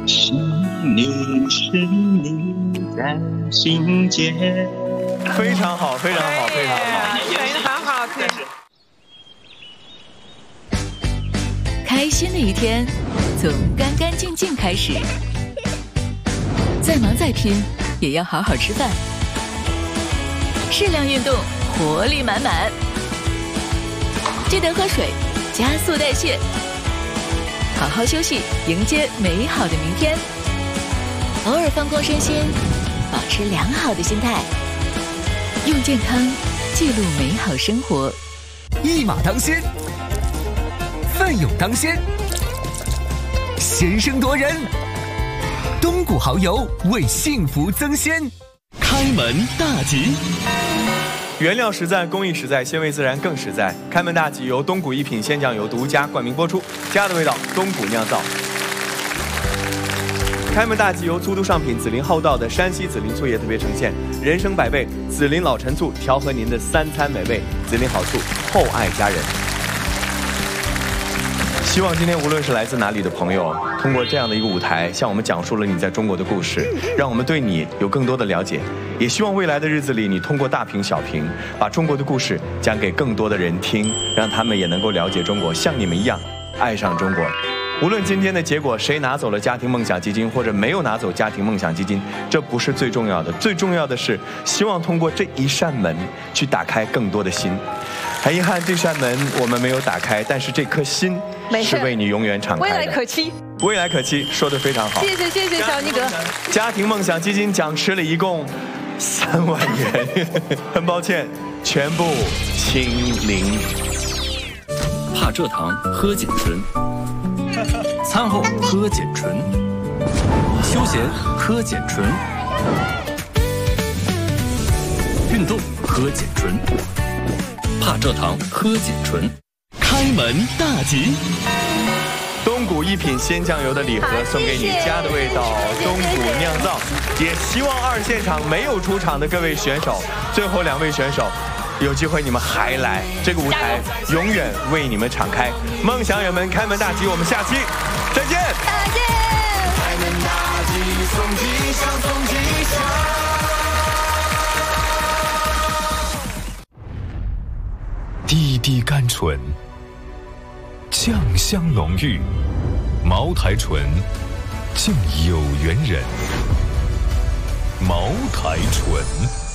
是你是你在心间。 非常好，非常好，非常好， 非常好听。 开心的一天，从干干净净开始。再忙再拼，也要好好吃饭。适量运动，活力满满。记得喝水，加速代谢。好好休息，迎接美好的明天。偶尔放空身心，保持良好的心态。用健康记录美好生活。 一马当先，奋勇当先，先声夺人。东谷蚝油为幸福增鲜，开门大吉。 原料实在，工艺实在，鲜味自然更实在。开门大吉由东谷一品鲜酱油独家冠名播出，家的味道，东谷酿造。开门大吉由粗度上品紫林厚道的山西紫林醋业特别呈现，人生百倍，紫林老陈醋调和您的三餐美味，紫林好醋厚爱家人。希望今天无论是来自哪里的朋友，通过这样的一个舞台，向我们讲述了你在中国的故事，让我们对你有更多的了解。也希望未来的日子里，你通过大屏小屏，把中国的故事讲给更多的人听，让他们也能够了解中国，像你们一样爱上中国。无论今天的结果谁拿走了家庭梦想基金，或者没有拿走家庭梦想基金，这不是最重要的，最重要的是希望通过这一扇门去打开更多的心。很遗憾，这扇门我们没有打开，但是这颗心是为你永远敞开的。 未来可期， 未来可期，说得非常好。 谢谢小尼哥。 家庭梦想基金奖池里一共3万元，很抱歉，全部清零。 怕蔗糖喝碱醇，餐后喝碱醇，休闲喝碱醇，运动喝碱醇。怕蔗糖喝碱醇。 开门大吉。 东谷一品鲜酱油的礼盒送给你，家的味道，东谷酿造。也希望2现场没有出场的各位选手，最后2位选手有机会你们还来，这个舞台永远为你们敞开。梦想人们，开门大吉，我们下期再见。 再见。 开门大吉，送吉祥，送吉祥。滴滴甘醇，酱香浓郁，茅台醇，敬有缘人。茅台醇。